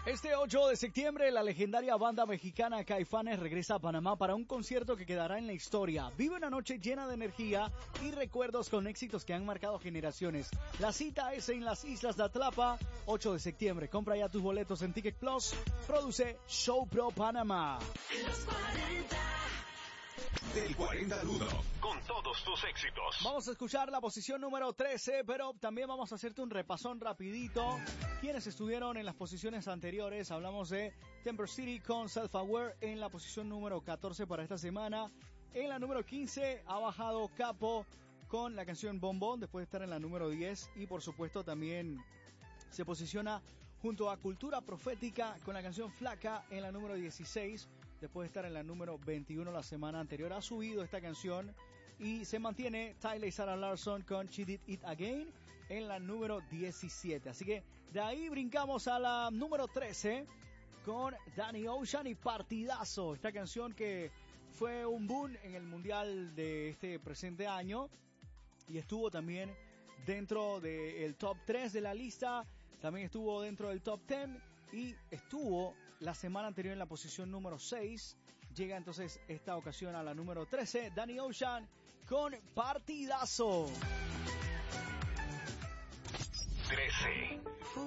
Este 8 de septiembre, la legendaria banda mexicana Caifanes regresa a Panamá para un concierto que quedará en la historia. Vive una noche llena de energía y recuerdos con éxitos que han marcado generaciones. La cita es en las Islas de Atlapa, 8 de septiembre. Compra ya tus boletos en Ticket Plus. Produce Show Pro Panamá. Los 40. Del 40 al 1, con todos tus éxitos. Vamos a escuchar la posición número 13, pero también vamos a hacerte un repasón rapidito. Quienes estuvieron en las posiciones anteriores, hablamos de Temper City con Self Aware en la posición número 14 para esta semana. En la número 15 ha bajado Capo con la canción Bombón, después de estar en la número 10. Y por supuesto también se posiciona junto a Cultura Profética con la canción Flaca en la número 16. Después de estar en la número 21 la semana anterior, ha subido esta canción y se mantiene Tyler y Sarah Larson con She Did It Again en la número 17. Así que de ahí brincamos a la número 13 con Danny Ocean y Partidazo. Esta canción que fue un boom en el mundial de este presente año y estuvo también dentro del top 3 de la lista. También estuvo dentro del top 10 y estuvo la semana anterior en la posición número 6. Llega entonces esta ocasión a la número 13. Danny Ocean con Partidazo. 13.